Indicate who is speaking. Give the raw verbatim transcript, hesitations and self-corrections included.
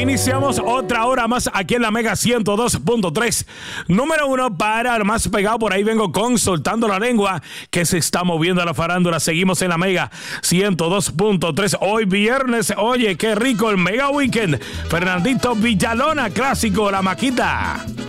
Speaker 1: iniciamos otra hora más aquí en la Mega ciento dos punto tres. Número uno para el más pegado. Por ahí vengo con Soltando la Lengua, que se está moviendo a la farándula. Seguimos en la Mega ciento dos punto tres. Hoy viernes, oye, qué rico el Mega Weekend. Fernandito Villalona, clásico, La Maquita.